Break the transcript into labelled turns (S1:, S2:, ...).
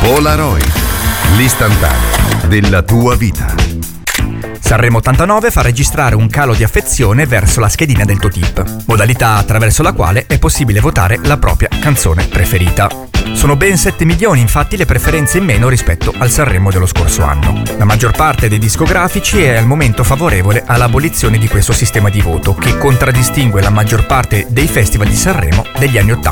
S1: Polaroid, l'istantaneo della tua vita.
S2: Sanremo 89 fa registrare un calo di affezione verso la schedina del Totip, modalità attraverso la quale è possibile votare la propria canzone preferita. Sono ben 7 milioni infatti le preferenze in meno rispetto al Sanremo dello scorso anno. La maggior parte dei discografici è al momento favorevole all'abolizione di questo sistema di voto, che contraddistingue la maggior parte dei festival di Sanremo degli anni 80.